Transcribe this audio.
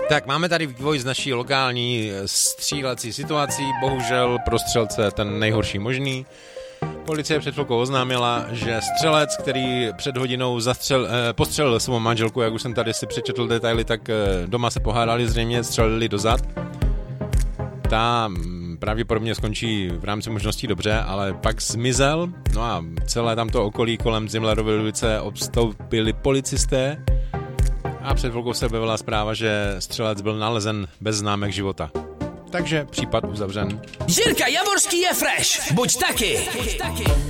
Tak, máme tady vývoj z naší lokální střílecí situací. Bohužel pro střelce ten nejhorší možný. Policie před chvilkou oznámila, že střelec, který před hodinou postřelil svou manželku, jak už jsem tady si přečetl detaily, tak doma se pohádali, zřejmě střelili do zad. Ta pravděpodobně skončí v rámci možností dobře, ale pak zmizel, no a celé tamto okolí kolem Zimlerovy ulice obstoupili policisté a před chvilkou se objevila zpráva, že střelec byl nalezen bez známek života. Takže případ uzavřen. Jirka Javorský je fresh, buď taky.